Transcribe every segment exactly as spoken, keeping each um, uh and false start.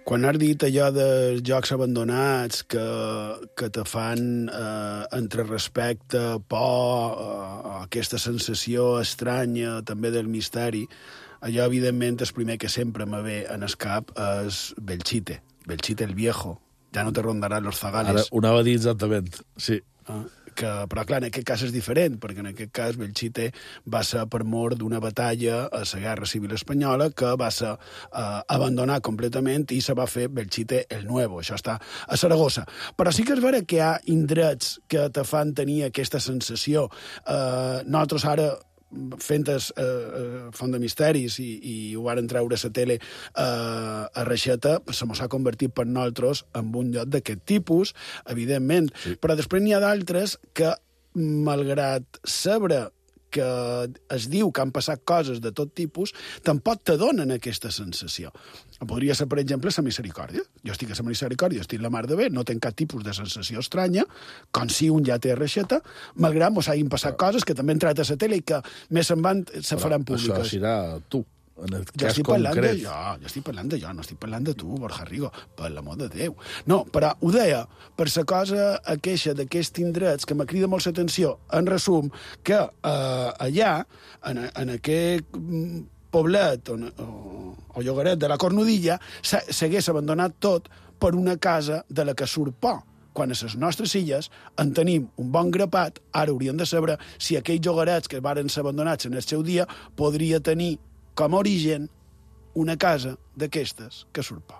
Quan has dit allò dels jocs abandonats que, que te fan eh, entre respecte, por, eh, aquesta sensació estranya també del misteri, allò, evidentment, el primer que sempre me ve en el cap és Belchite, Belchite el viejo. Ja no te rondaran los zagales. Ara ho anava a dir exactament, sí. Ah, que, però, clar, en aquest cas és diferent, perquè en aquest cas Belchite va ser per mort d'una batalla a la Guerra Civil Espanyola que va ser eh, abandonat completament i se va fer Belchite el Nuevo. Això està a Saragossa. Però sí que és vera que hi ha indrets que te fan tenir aquesta sensació. Eh, nosaltres ara fent es, eh, Font de Misteris i, i ho varen treure a la tele eh, a Reixeta, se mos ha convertit per nosaltres en un lloc d'aquest tipus, evidentment. Sí. Però després n'hi ha d'altres que, malgrat saber que es diu que han passat coses de tot tipus, tampoc te donen aquesta sensació. Podria ser, per exemple, la Misericòrdia. Jo estic a la Misericòrdia, estic la mar de bé, no tenc cap tipus de sensació estranya, com si un ja té Reixeta, malgrat mos hagin passat coses que també han tret a la tele i que més en van se faran públiques. Això serà tu. En el jo cas estic parlant concret. de jo, jo estic parlant de jo, no estic parlant de tu, Borja Rigo, per l'amor de Déu. No, però ho deia, per la cosa a queixa d'aquests indrets que me crida molt l'atenció, en resum, que eh, allà, en, en aquest poblet o, o, o llogaret de la Cornudilla, s'hagués abandonat tot per una casa de la que surt por. Quan a les nostres illes en tenim un bon grapat, ara hauríem de saber si aquells llogarets que varen ser abandonats en el seu dia podria tenir com a origen una casa d'aquestes que surt por.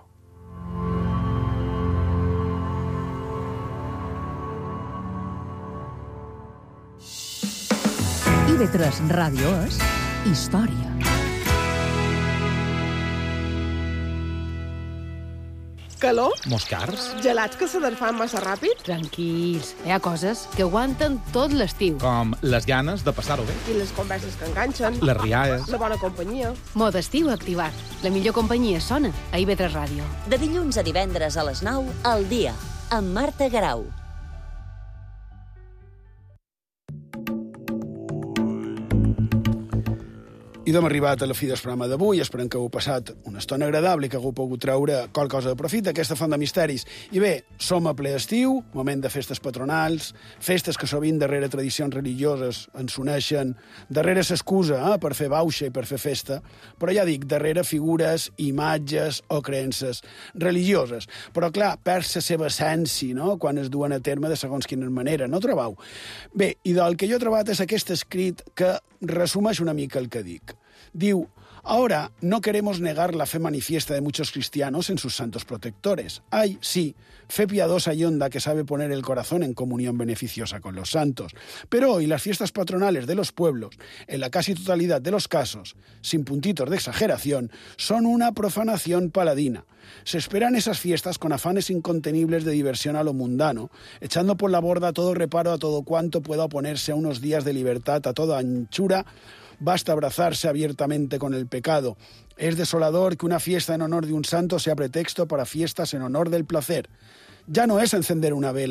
I ve tres Ràdio és història. Calor? Moscars? Gelats que se desfan massa ràpid? Tranquils, hi ha coses que aguanten tot l'estiu. Com les ganes de passar-ho bé. I les converses que enganxen? Les rialles. La bona companyia? Mode estiu activat. La millor companyia sona a I V tres Ràdio. De dilluns a divendres a les nou, al dia, amb Marta Garau. I hem arribat a la fi del programa d'avui. Esperem que heu passat una estona agradable i que hagueu pogut treure qualque cosa de profit d'aquesta Font de Misteris. I bé, som a ple estiu, moment de festes patronals, festes que sovint darrere tradicions religioses ens uneixen, darrere s'excusa eh, per fer bauxa i per fer festa, però ja dic, darrere figures, imatges o creences religioses. Però clar, perd la seva essència, no?, quan es duen a terme de segons quina manera, no trobeu? Bé, i del que jo he trobat és aquest escrit que resumeix una mica el que dic. Diu, ahora no queremos negar la fe manifiesta de muchos cristianos en sus santos protectores. Hay, sí, fe piadosa y honda que sabe poner el corazón en comunión beneficiosa con los santos. Pero hoy las fiestas patronales de los pueblos, en la casi totalidad de los casos, sin puntitos de exageración, son una profanación paladina. Se esperan esas fiestas con afanes incontenibles de diversión a lo mundano, echando por la borda todo reparo a todo cuanto pueda oponerse a unos días de libertad a toda anchura. Basta abrazarse abiertamente con el pecado. Es desolador que una fiesta en honor de un santo sea pretexto para fiestas en honor del placer. Ya no es encender una vela